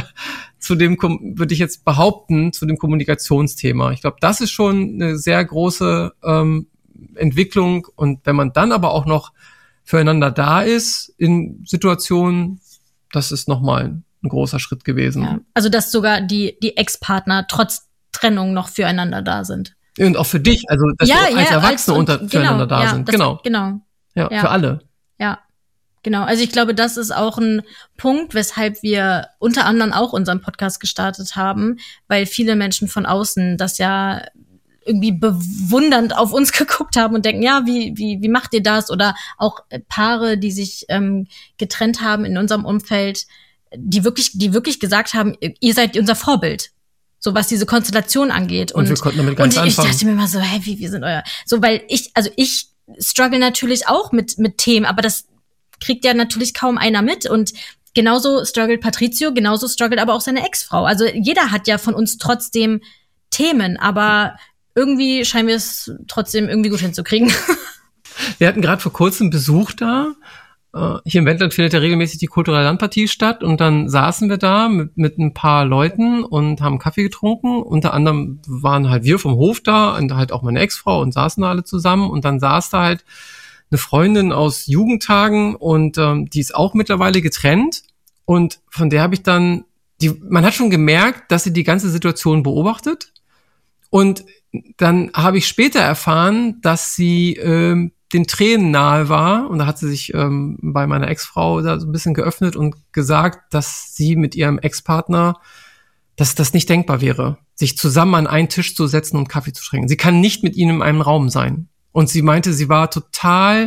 zu dem, würde ich jetzt behaupten, zu dem Kommunikationsthema. Ich glaube, das ist schon eine sehr große Entwicklung. Und wenn man dann aber auch noch füreinander da ist in Situationen, das ist nochmal ein großer Schritt gewesen. Ja, also dass sogar die Ex-Partner trotz Trennung noch füreinander da sind. Und auch für dich, also dass wir als Erwachsene füreinander da sind. Genau. Ja, für alle. Ja, genau. Also ich glaube, das ist auch ein Punkt, weshalb wir unter anderem auch unseren Podcast gestartet haben, weil viele Menschen von außen das ja irgendwie bewundernd auf uns geguckt haben und denken, ja, wie macht ihr das? Oder auch Paare, die sich getrennt haben in unserem Umfeld, die wirklich gesagt haben, ihr seid unser Vorbild, so was diese Konstellation angeht. Und wir konnten damit ganz anfangen. Und ich dachte mir immer so, wir sind so, weil ich struggle natürlich auch mit Themen, aber das kriegt ja natürlich kaum einer mit. Und genauso struggelt Patrizio, genauso struggelt aber auch seine Ex-Frau. Also jeder hat ja von uns trotzdem Themen, aber irgendwie scheinen wir es trotzdem irgendwie gut hinzukriegen. Wir hatten gerade vor kurzem Besuch da. Hier im Wendland findet ja regelmäßig die kulturelle Landpartie statt. Und dann saßen wir da mit ein paar Leuten und haben Kaffee getrunken. Unter anderem waren halt wir vom Hof da und halt auch meine Ex-Frau und saßen da alle zusammen. Und dann saß da halt eine Freundin aus Jugendtagen und die ist auch mittlerweile getrennt. Und von der habe ich dann, man hat schon gemerkt, dass sie die ganze Situation beobachtet. Und dann habe ich später erfahren, dass sie den Tränen nahe war. Und da hat sie sich bei meiner Ex-Frau da so ein bisschen geöffnet und gesagt, dass sie mit ihrem Ex-Partner, dass das nicht denkbar wäre, sich zusammen an einen Tisch zu setzen und Kaffee zu trinken. Sie kann nicht mit ihnen in einem Raum sein. Und sie meinte, sie war total,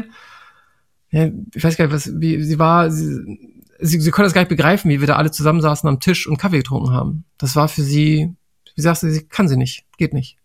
ja, ich weiß gar nicht, sie konnte das gar nicht begreifen, wie wir da alle zusammensaßen am Tisch und Kaffee getrunken haben. Das war für sie, wie sagst du, kann sie nicht, geht nicht.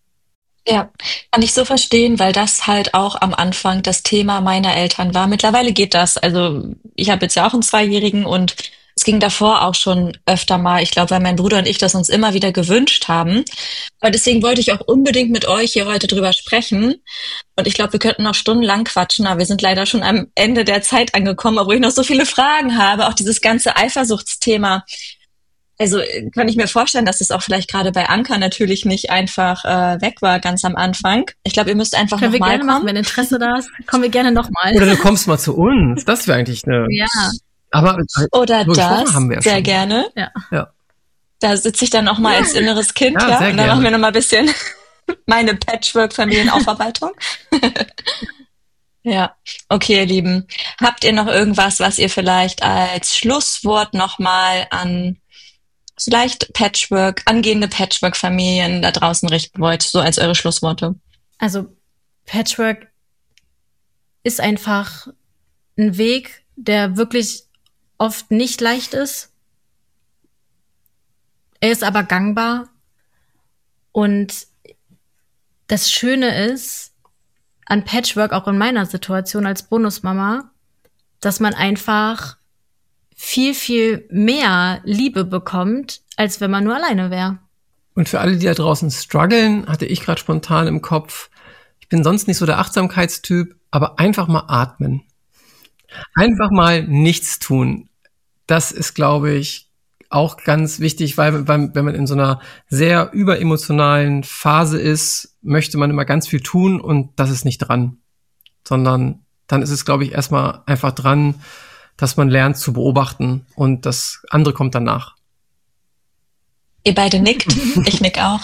Ja, kann ich so verstehen, weil das halt auch am Anfang das Thema meiner Eltern war. Mittlerweile geht das. Also ich habe jetzt ja auch einen Zweijährigen und es ging davor auch schon öfter mal. Ich glaube, weil mein Bruder und ich das uns immer wieder gewünscht haben. Aber deswegen wollte ich auch unbedingt mit euch hier heute drüber sprechen. Und ich glaube, wir könnten noch stundenlang quatschen, aber wir sind leider schon am Ende der Zeit angekommen, obwohl ich noch so viele Fragen habe. Auch dieses ganze Eifersuchtsthema. Also kann ich mir vorstellen, dass es auch vielleicht gerade bei Anka natürlich nicht einfach weg war, ganz am Anfang. Ich glaube, ihr müsst einfach nochmal kommen. Können wir gerne machen, wenn Interesse da ist. Kommen wir gerne nochmal. Oder du kommst mal zu uns. Das wäre eigentlich eine... Ja. Aber oder das, haben wir sehr schon. Gerne. Ja. Da sitze ich dann auch mal als inneres Kind, ja, und dann machen wir noch mal ein bisschen meine Patchwork-Familienaufarbeitung. Ja, okay, ihr Lieben. Habt ihr noch irgendwas, was ihr vielleicht als Schlusswort nochmal an vielleicht angehende Patchwork-Familien da draußen richten wollt, so als eure Schlussworte? Also Patchwork ist einfach ein Weg, der wirklich oft nicht leicht ist. Er ist aber gangbar. Und das Schöne ist an Patchwork, auch in meiner Situation als Bonusmama, dass man einfach viel, viel mehr Liebe bekommt, als wenn man nur alleine wäre. Und für alle, die da draußen strugglen, hatte ich gerade spontan im Kopf, ich bin sonst nicht so der Achtsamkeitstyp, aber einfach mal atmen. Einfach mal nichts tun. Das ist, glaube ich, auch ganz wichtig, weil wenn man in so einer sehr überemotionalen Phase ist, möchte man immer ganz viel tun und das ist nicht dran. Sondern dann ist es, glaube ich, erstmal einfach dran, dass man lernt zu beobachten und das andere kommt danach. Ihr beide nickt, ich nick auch.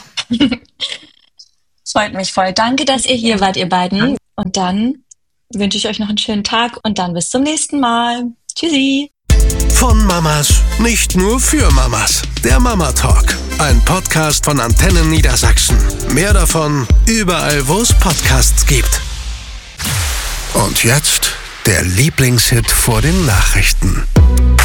Freut mich voll. Danke, dass ihr hier wart, ihr beiden. Und dann wünsche ich euch noch einen schönen Tag und dann bis zum nächsten Mal. Tschüssi. Von Mamas, nicht nur für Mamas. Der Mama Talk, ein Podcast von Antennen Niedersachsen. Mehr davon überall, wo es Podcasts gibt. Und jetzt der Lieblingshit vor den Nachrichten.